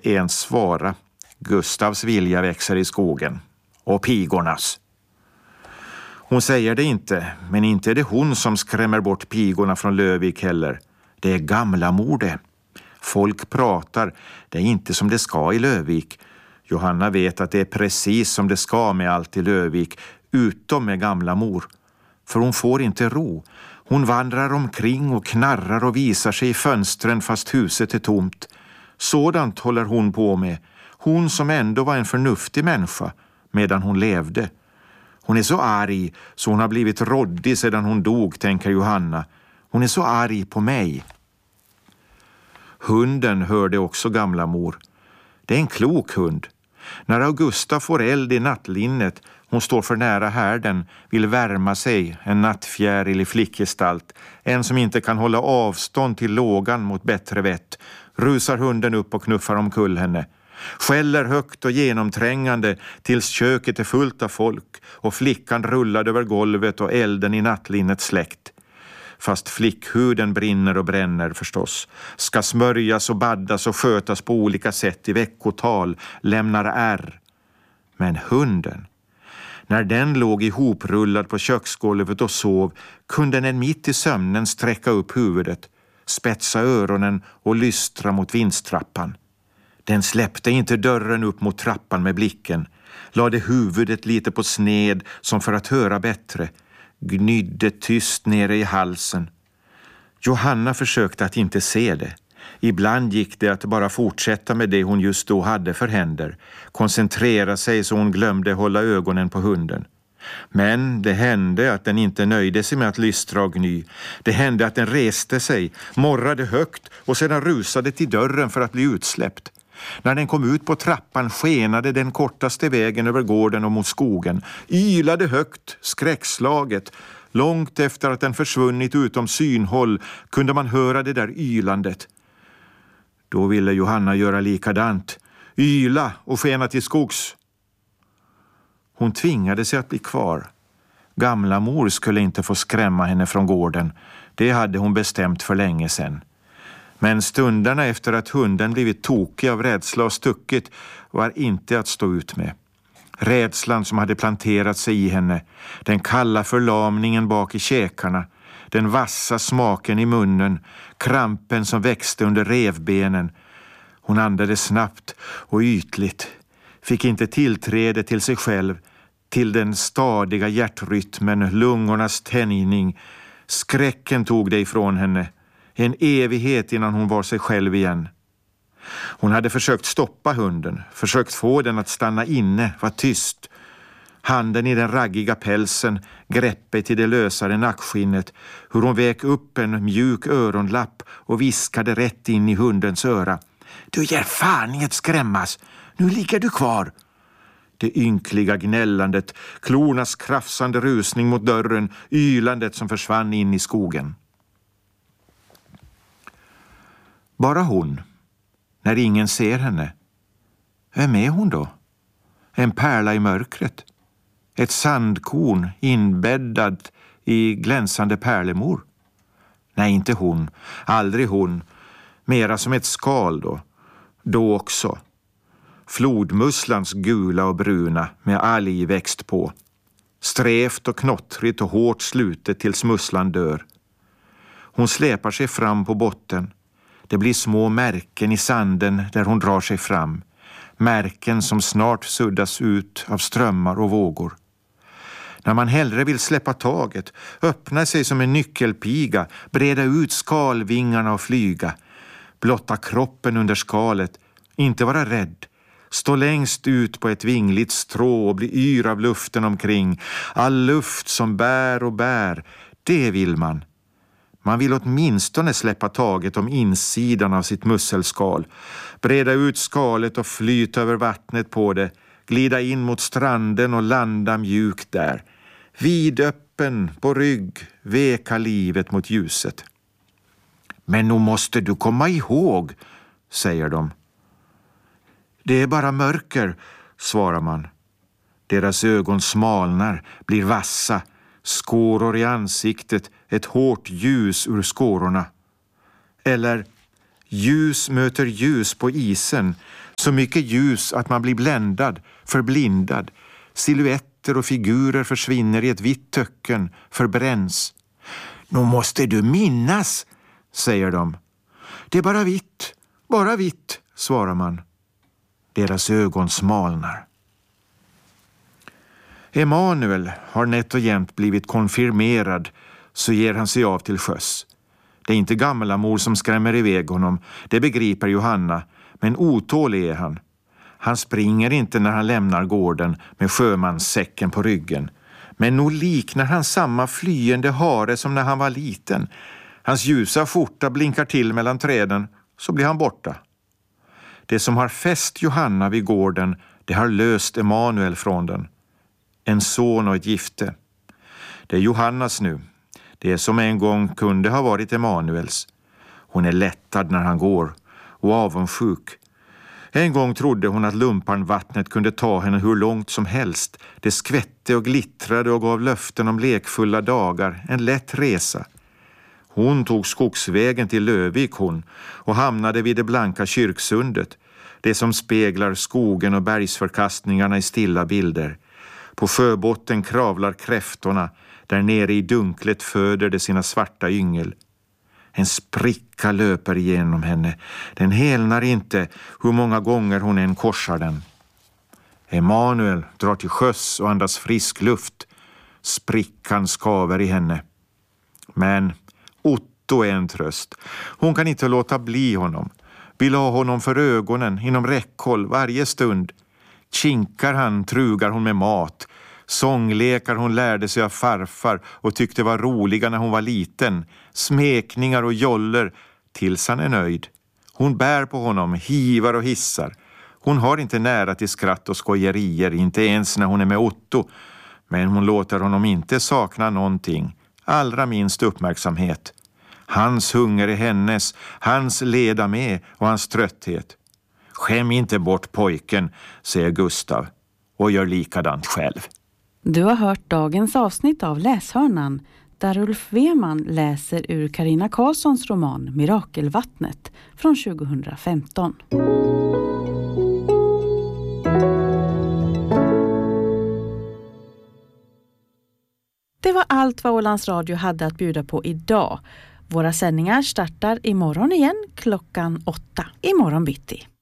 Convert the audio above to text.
ens svara. Gustavs vilja växer i skogen. Och pigornas. Hon säger det inte, men inte är det hon som skrämmer bort pigorna från Lövvik heller. Det är gamla mor det. Folk pratar, det är inte som det ska i Lövvik. Johanna vet att det är precis som det ska med allt i Lövvik, utom med gamla mor. För hon får inte ro. Hon vandrar omkring och knarrar och visar sig i fönstren fast huset är tomt. Sådant håller hon på med. Hon som ändå var en förnuftig människa medan hon levde. Hon är så arg så hon har blivit råddig sedan hon dog, tänker Johanna. Hon är så arg på mig. Hunden hörde också gamla mor. Det är en klok hund. När Augusta får eld i nattlinnet, hon står för nära härden, vill värma sig, en nattfjärilig flickgestalt, en som inte kan hålla avstånd till lågan mot bättre vett, rusar hunden upp och knuffar omkull henne. Skäller högt och genomträngande tills köket är fullt av folk och flickan rullade över golvet och elden i nattlinnet släckt. Fast flickhuden brinner och bränner förstås, ska smörjas och baddas och skötas på olika sätt i veckotal, lämnar ärr. Men hunden, när den låg ihoprullad på köksgolvet och sov, kunde den mitt i sömnen sträcka upp huvudet, spetsa öronen och lystra mot vindstrappan. Den släppte inte dörren upp mot trappan med blicken, lade huvudet lite på sned som för att höra bättre, gnydde tyst nere i halsen. Johanna försökte att inte se det. Ibland gick det att bara fortsätta med det hon just då hade för händer, koncentrera sig så hon glömde hålla ögonen på hunden. Men det hände att den inte nöjde sig med att lystra och gny. Det hände att den reste sig, morrade högt och sedan rusade till dörren för att bli utsläppt. När den kom ut på trappan skenade den kortaste vägen över gården och mot skogen, ylade högt, skräckslaget. Långt efter att den försvunnit utom synhåll kunde man höra det där ylandet. Då ville Johanna göra likadant, yla och skena till skogs. Hon tvingade sig att bli kvar. Gamla mor skulle inte få skrämma henne från gården. Det hade hon bestämt för länge sedan. Men stunderna efter att hunden blivit tokig av rädsla och stuckit var inte att stå ut med. Rädslan som hade planterat sig i henne, den kalla förlamningen bak i käkarna, den vassa smaken i munnen, krampen som växte under revbenen. Hon andades snabbt och ytligt, fick inte tillträde till sig själv, till den stadiga hjärtrytmen, lungornas tänjning. Skräcken tog det ifrån henne. En evighet innan hon var sig själv igen. Hon hade försökt stoppa hunden, försökt få den att stanna inne, vara tyst. Handen i den raggiga pälsen, greppet i det lösare nackskinnet, hur hon vek upp en mjuk öronlapp och viskade rätt in i hundens öra. Du ger fan i att skrämmas, nu ligger du kvar. Det ynkliga gnällandet, klornas krafsande rusning mot dörren, ylandet som försvann in i skogen. Bara hon, när ingen ser henne. Vem är hon då? En pärla i mörkret. Ett sandkorn inbäddad i glänsande pärlemor. Nej, inte hon. Aldrig hon. Mera som ett skal då. Då också. Flodmusslans gula och bruna med algväxt på. Strävt och knottrigt och hårt slutet tills musslan dör. Hon släpar sig fram på botten. Det blir små märken i sanden där hon drar sig fram. Märken som snart suddas ut av strömmar och vågor. När man hellre vill släppa taget, öppna sig som en nyckelpiga, breda ut skalvingarna och flyga. Blotta kroppen under skalet, inte vara rädd. Stå längst ut på ett vingligt strå och bli yr av luften omkring. All luft som bär och bär, det vill man. Man vill åtminstone släppa taget om insidan av sitt musselskal. Breda ut skalet och flyta över vattnet på det. Glida in mot stranden och landa mjukt där. Vidöppen på rygg, veka livet mot ljuset. Men nu måste du komma ihåg, säger de. Det är bara mörker, svarar man. Deras ögon smalnar, blir vassa. Skåror i ansiktet, ett hårt ljus ur skårorna. Eller ljus möter ljus på isen, Så mycket ljus att man blir bländad, förblindad. Silhuetter och figurer försvinner i ett vitt töcken, förbränns. "Nu måste du minnas", säger de. "Det är bara vitt", svarar man. Deras ögon smalnar. Emanuel har nätt och jämt blivit konfirmerad, så ger han sig av till sjöss. Det är inte gamlamor som skrämmer iväg honom, det begriper Johanna, men otålig är han. Han springer inte när han lämnar gården med sjömanssäcken på ryggen. Men nog liknar han samma flyende hare som när han var liten. Hans ljusa skjorta blinkar till mellan träden, så blir han borta. Det som har fäst Johanna vid gården, det har löst Emanuel från den. En son och ett gifte. Det är Johannas nu. Det är som en gång kunde ha varit Emanuels. Hon är lättad när han går och avundsjuk. En gång trodde hon att lumparnvattnet kunde ta henne hur långt som helst. Det skvätte och glittrade och gav löften om lekfulla dagar, en lätt resa. Hon tog skogsvägen till Lövik och hamnade vid det blanka kyrksundet. Det som speglar skogen och bergsförkastningarna i stilla bilder. På sjöbotten kravlar kräftorna, där nere i dunklet föder det sina svarta yngel. En spricka löper igenom henne. Den helnar inte hur många gånger hon än korsar den. Emanuel drar till sjöss och andas frisk luft. Sprickan skaver i henne. Men Otto är en tröst. Hon kan inte låta bli honom. Vill ha honom för ögonen, inom räckhåll, varje stund. Kinkar han, trugar hon med mat. Sånglekar hon lärde sig av farfar och tyckte var roliga när hon var liten. Smekningar och joller tills han är nöjd. Hon bär på honom, hivar och hissar. Hon har inte nära till skratt och skojerier, inte ens när hon är med Otto. Men hon låter honom inte sakna någonting, allra minst uppmärksamhet. Hans hunger är hennes, hans leda med och hans trötthet. "Skäm inte bort pojken", säger Gustav och gör likadant själv. Du har hört dagens avsnitt av Läshörnan där Ulf Weman läser ur Carina Karlssons roman Mirakelvattnet från 2015. Det var allt vad Ålands Radio hade att bjuda på idag. Våra sändningar startar imorgon igen klockan 8 imorgon bitti.